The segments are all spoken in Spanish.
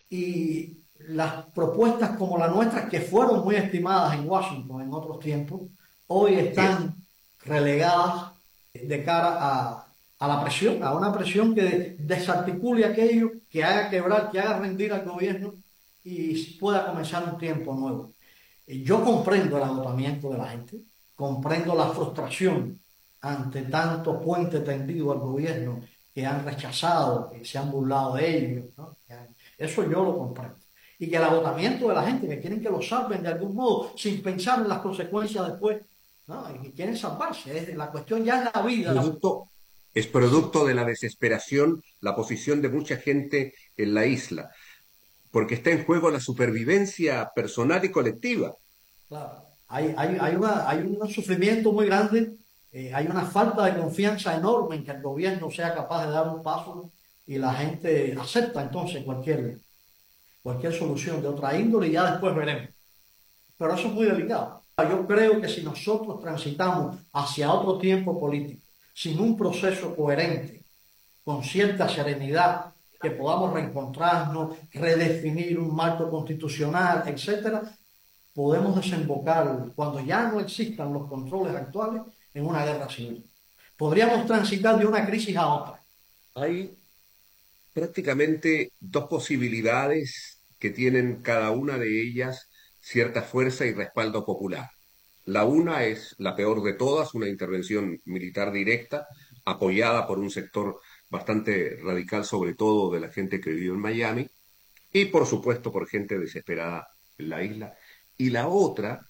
y las propuestas como la nuestra, que fueron muy estimadas en Washington en otros tiempos, hoy Así es. están relegadas de cara a la presión, a una presión que desarticule aquello, que haga quebrar, que haga rendir al gobierno y pueda comenzar un tiempo nuevo. Yo comprendo el agotamiento de la gente, comprendo la frustración ante tanto puente tendido al gobierno que han rechazado, que se han burlado de ellos, ¿no? Eso yo lo comprendo. Y que el agotamiento de la gente, que quieren que lo salven de algún modo, sin pensar en las consecuencias después, ¿no? Y que quieren salvarse. La cuestión ya es la vida. Producto, es Sí, producto de la desesperación, la posición de mucha gente en la isla, porque está en juego la supervivencia personal y colectiva. claro. Hay un sufrimiento muy grande, hay una falta de confianza enorme en que el gobierno sea capaz de dar un paso y la gente acepta entonces cualquier solución de otra índole y ya después veremos. Pero eso es muy delicado. Yo creo que si nosotros transitamos hacia otro tiempo político, sin un proceso coherente, con cierta serenidad, que podamos reencontrarnos, redefinir un marco constitucional, etcétera, podemos desembocar, cuando ya no existan los controles actuales, en una guerra civil. Podríamos transitar de una crisis a otra. Hay prácticamente dos posibilidades que tienen cada una de ellas cierta fuerza y respaldo popular. La una es la peor de todas, una intervención militar directa, apoyada por un sector bastante radical, sobre todo de la gente que vive en Miami, y por supuesto por gente desesperada en la isla. Y la otra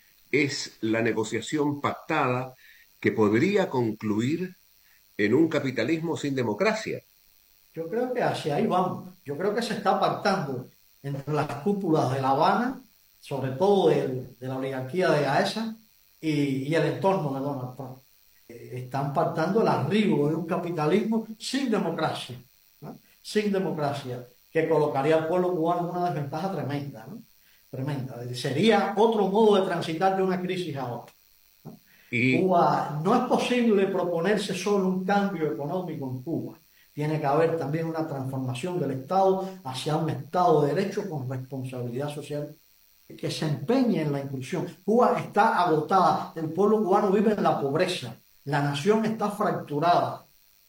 es la negociación pactada que podría concluir en un capitalismo sin democracia. Yo creo que hacia ahí vamos. Yo creo que se está pactando entre las cúpulas de La Habana, sobre todo de la oligarquía de Gaesa y el entorno de Donald Trump. Están pactando el arribo de un capitalismo sin democracia, ¿no? Sin democracia, que colocaría al pueblo cubano en una desventaja tremenda, ¿no? Tremenda. Sería otro modo de transitar de una crisis a otra, ¿no? Y Cuba, no es posible proponerse solo un cambio económico en Cuba. Tiene que haber también una transformación del Estado hacia un Estado de derecho con responsabilidad social que se empeñe en la inclusión. Cuba está agotada, el pueblo cubano vive en la pobreza, la nación está fracturada.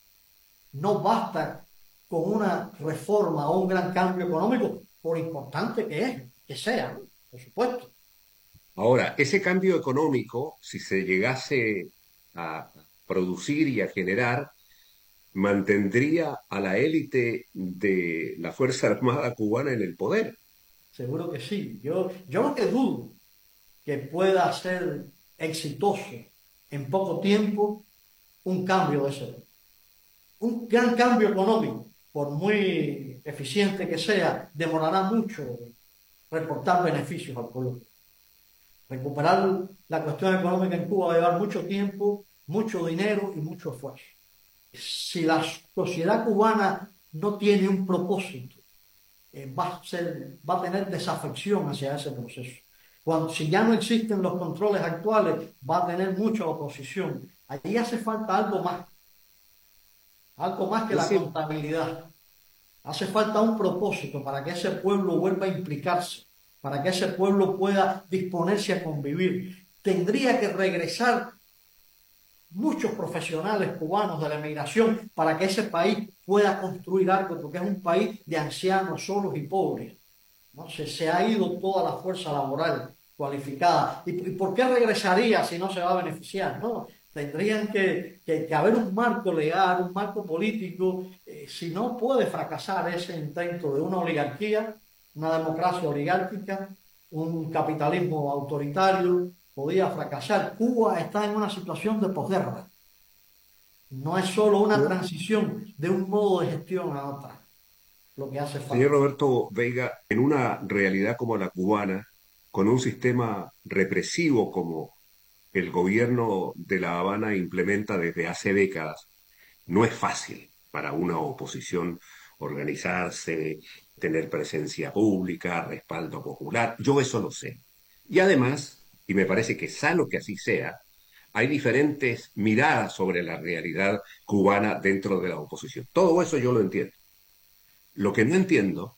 No basta con una reforma o un gran cambio económico, por importante que es, que sea, ¿no? Por supuesto. ahora, ese cambio económico, si se llegase a producir y a generar, mantendría a la élite de la Fuerza Armada cubana en el poder. Seguro que sí. Yo lo que dudo que pueda ser exitoso en poco tiempo un cambio de ese. Un gran cambio económico, por muy eficiente que sea, demorará mucho reportar beneficios al pueblo. Recuperar la cuestión económica en Cuba va a llevar mucho tiempo, mucho dinero y mucho esfuerzo. Si la sociedad cubana no tiene un propósito, va a tener desafección hacia ese proceso. Si ya no existen los controles actuales, va a tener mucha oposición. Allí hace falta algo más que la Ese, contabilidad. Hace falta un propósito para que ese pueblo vuelva a implicarse, para que ese pueblo pueda disponerse a convivir. Tendría que regresar muchos profesionales cubanos de la emigración para que ese país pueda construir algo, porque es un país de ancianos solos y pobres, ¿no? Se ha ido toda la fuerza laboral cualificada. ¿Y por qué regresaría si no se va a beneficiar? No, tendrían que haber un marco legal, un marco político, si no puede fracasar ese intento de una oligarquía, una democracia oligárquica, un capitalismo autoritario, podía fracasar. Cuba está en una situación de posguerra. No es solo una transición de un modo de gestión a otra, lo que hace señor falta. Roberto Veiga, en una realidad como la cubana, con un sistema represivo como el gobierno de La Habana implementa desde hace décadas, no es fácil para una oposición organizarse, tener presencia pública, respaldo popular. Yo eso lo sé. Y además, y me parece que es sano que así sea, hay diferentes miradas sobre la realidad cubana dentro de la oposición. Todo eso yo lo entiendo. Lo que no entiendo